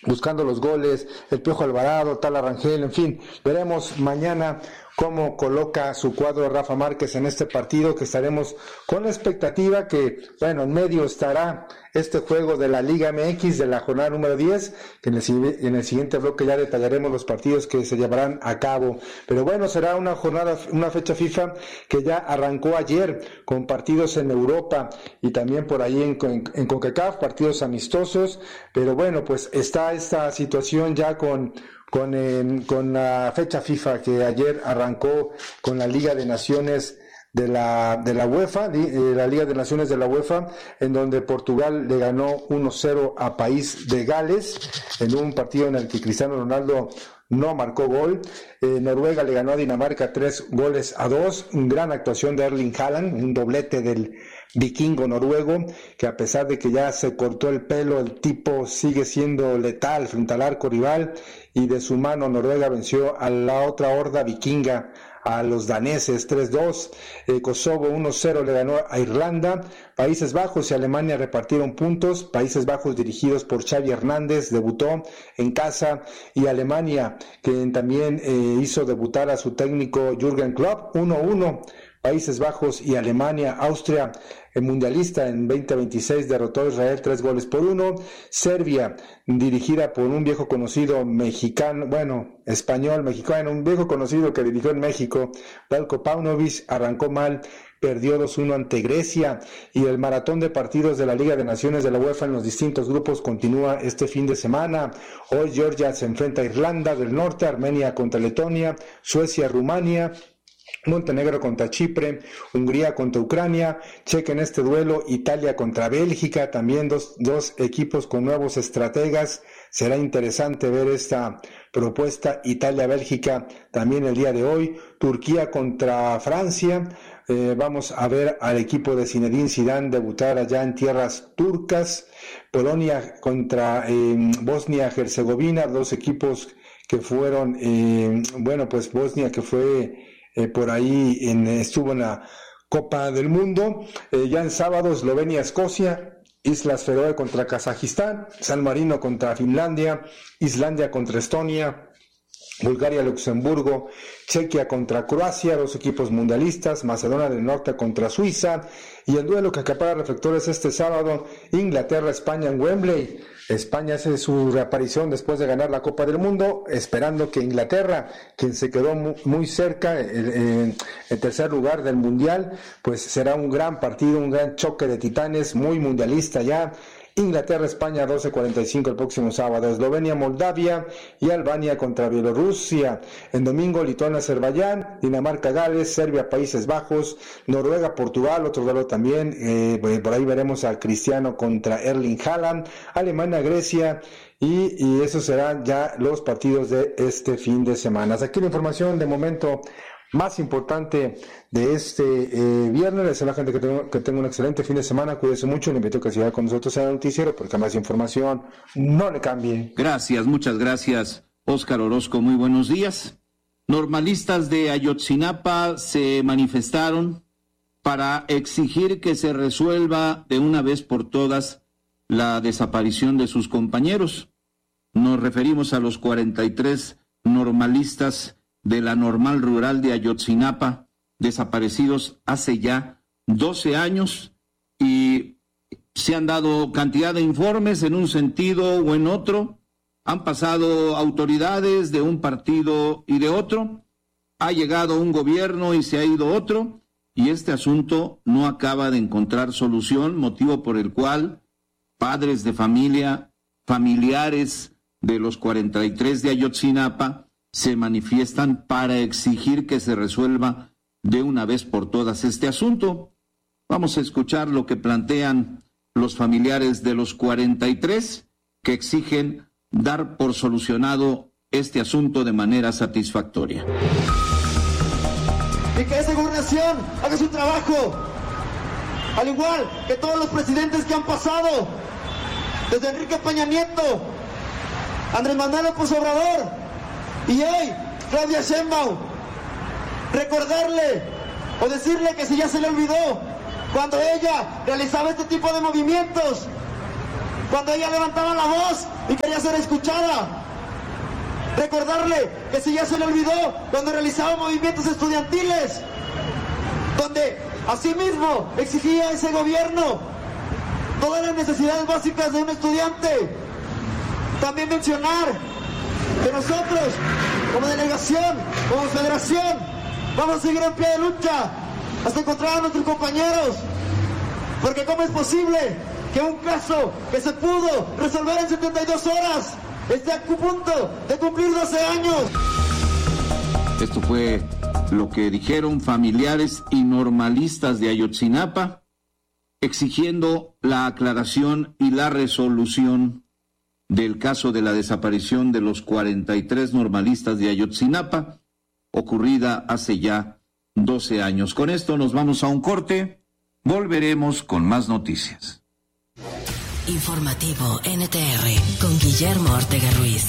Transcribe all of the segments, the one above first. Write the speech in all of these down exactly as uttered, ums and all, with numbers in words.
buscando los goles, el Piojo Alvarado, Tala Rangel, en fin, veremos mañana cómo coloca su cuadro Rafa Márquez en este partido, que estaremos con la expectativa que, bueno, en medio estará este juego de la Liga M X de la jornada número diez, que en el, en el siguiente bloque ya detallaremos los partidos que se llevarán a cabo, pero bueno, será una jornada, una fecha FIFA que ya arrancó ayer con partidos en Europa y también por ahí en, en, en CONCACAF, partidos amistosos, pero bueno, pues está esta situación ya con Con, eh, con la fecha FIFA que ayer arrancó con la Liga de Naciones de la de la UEFA, eh, la Liga de Naciones de la UEFA, en donde Portugal le ganó uno cero a País de Gales, en un partido en el que Cristiano Ronaldo no marcó gol. eh, Noruega le ganó a Dinamarca tres goles a dos, una gran actuación de Erling Haaland, un doblete del vikingo noruego, que a pesar de que ya se cortó el pelo, el tipo sigue siendo letal frente al arco rival, y de su mano Noruega venció a la otra horda vikinga, a los daneses tres dos, eh, Kosovo uno cero le ganó a Irlanda, Países Bajos y Alemania repartieron puntos, Países Bajos dirigidos por Xavi Hernández debutó en casa, y Alemania, que también eh, hizo debutar a su técnico Jürgen Klopp, uno uno, Países Bajos y Alemania. Austria, el mundialista en veinte veintiséis, derrotó a Israel tres goles por uno. Serbia, dirigida por un viejo conocido mexicano, bueno, español, mexicano, un viejo conocido que dirigió en México, Veljko Paunovic, arrancó mal, perdió dos uno ante Grecia, y el maratón de partidos de la Liga de Naciones de la UEFA en los distintos grupos continúa este fin de semana. Hoy Georgia se enfrenta a Irlanda del Norte, Armenia contra Letonia, Suecia, Rumania, Montenegro contra Chipre, Hungría contra Ucrania, cheque en este duelo, Italia contra Bélgica, también dos, dos equipos con nuevos estrategas. Será interesante ver esta propuesta Italia-Bélgica también el día de hoy. Turquía contra Francia, eh, vamos a ver al equipo de Zinedine Zidane debutar allá en tierras turcas. Polonia contra eh, Bosnia-Herzegovina, dos equipos que fueron, eh, bueno, pues Bosnia que fue Eh, por ahí en, estuvo en la Copa del Mundo. Eh, ya en sábado, Eslovenia-Escocia, Islas Feroe contra Kazajistán, San Marino contra Finlandia, Islandia contra Estonia, Bulgaria-Luxemburgo, Chequia contra Croacia, dos equipos mundialistas, Macedonia del Norte contra Suiza, y el duelo que acapara reflectores este sábado, Inglaterra-España en Wembley. España hace su reaparición después de ganar la Copa del Mundo, esperando que Inglaterra, quien se quedó muy, muy cerca, en el tercer lugar del Mundial, pues será un gran partido, un gran choque de titanes, muy mundialista ya. Inglaterra-España doce cuarenta y cinco el próximo sábado, Eslovenia-Moldavia y Albania contra Bielorrusia. En domingo, Lituania-Azerbaiyán, Dinamarca-Gales, Serbia-Países Bajos, Noruega-Portugal, otro duelo también, eh, por ahí veremos a Cristiano contra Erling Haaland, Alemania-Grecia, y, y esos serán ya los partidos de este fin de semana. Hasta aquí la información de momento más importante de este eh, viernes. Les deseo a la gente que tenga, que tenga un excelente fin de semana. Cuídese mucho. Le invito a que siga con nosotros en el noticiero, porque más información no le cambie. Gracias, muchas gracias, Óscar Orozco. Muy buenos días. Normalistas de Ayotzinapa se manifestaron para exigir que se resuelva de una vez por todas la desaparición de sus compañeros. Nos referimos a los cuarenta y tres normalistas de la Normal Rural de Ayotzinapa, desaparecidos hace ya doce años, y se han dado cantidad de informes en un sentido o en otro. Han pasado autoridades de un partido y de otro, ha llegado un gobierno y se ha ido otro, y este asunto no acaba de encontrar solución, motivo por el cual padres de familia, familiares de los cuarenta y tres de Ayotzinapa, se manifiestan para exigir que se resuelva de una vez por todas este asunto. Vamos a escuchar lo que plantean los familiares de los cuarenta y tres, que exigen dar por solucionado este asunto de manera satisfactoria. Y que esa gobernación haga su trabajo, al igual que todos los presidentes que han pasado, desde Enrique Peña Nieto, Andrés Manuel López Obrador, y hoy, Claudia Sheinbaum. Recordarle o decirle que si ya se le olvidó, cuando ella realizaba este tipo de movimientos, cuando ella levantaba la voz y quería ser escuchada. Recordarle que si ya se le olvidó cuando realizaba movimientos estudiantiles, donde asimismo exigía a ese gobierno todas las necesidades básicas de un estudiante. También mencionar que nosotros, como delegación, como federación, vamos a seguir en pie de lucha hasta encontrar a nuestros compañeros, porque ¿cómo es posible que un caso que se pudo resolver en setenta y dos horas esté a punto de cumplir doce años? Esto fue lo que dijeron familiares y normalistas de Ayotzinapa, exigiendo la aclaración y la resolución del caso de la desaparición de los cuarenta y tres normalistas de Ayotzinapa, ocurrida hace ya doce años. Con esto nos vamos a un corte, volveremos con más noticias. Informativo N T R con Guillermo Ortega Ruiz.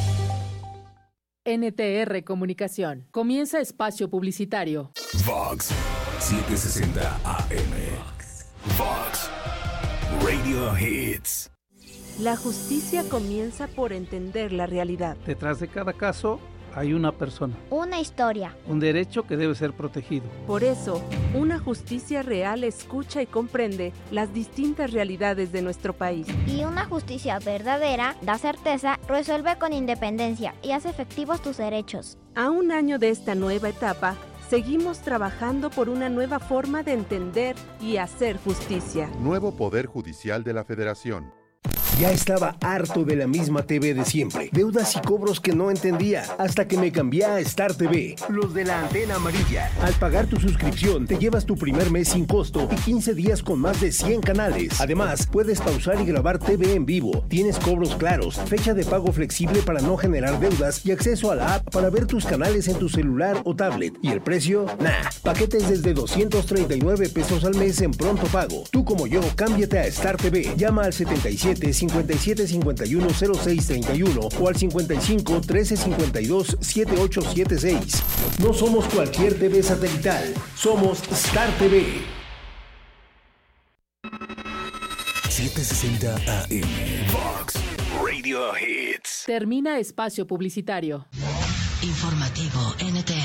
N T R Comunicación. Comienza espacio publicitario. Vox setecientos sesenta A M. Vox Radio Hits. La justicia comienza por entender la realidad. Detrás de cada caso hay una persona. Una historia. Un derecho que debe ser protegido. Por eso, una justicia real escucha y comprende las distintas realidades de nuestro país. Y una justicia verdadera da certeza, resuelve con independencia y hace efectivos tus derechos. A un año de esta nueva etapa, seguimos trabajando por una nueva forma de entender y hacer justicia. Nuevo Poder Judicial de la Federación. Ya estaba harto de la misma T V de siempre, deudas y cobros que no entendía, hasta que me cambié a Star T V, los de la antena amarilla. Al pagar tu suscripción, te llevas tu primer mes sin costo y quince días con más de cien canales. Además, puedes pausar y grabar T V en vivo, tienes cobros claros, fecha de pago flexible para no generar deudas y acceso a la app para ver tus canales en tu celular o tablet. ¿Y el precio? Nah, paquetes desde doscientos treinta y nueve pesos al mes en pronto pago. Tú como yo, cámbiate a Star T V. Llama al setenta y siete, cincuenta y siete, cincuenta y uno, cero seis treinta y uno o al cincuenta y cinco, trece, cincuenta y dos, setenta y ocho setenta y seis. No somos cualquier T V satelital, somos Star T V. setecientos sesenta A M. Vox Radio Hits. Termina espacio publicitario. Informativo N T R.